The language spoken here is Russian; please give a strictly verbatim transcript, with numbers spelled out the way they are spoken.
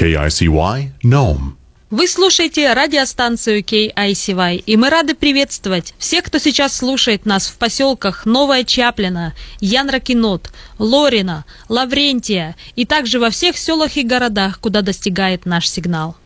кей ай си вай Nome. Вы слушаете радиостанцию кей ай си вай, и мы рады приветствовать всех, кто сейчас слушает нас в поселках Новая Чаплина, Янракинот, Лорина, Лаврентия и также во всех селах и городах, куда достигает наш сигнал.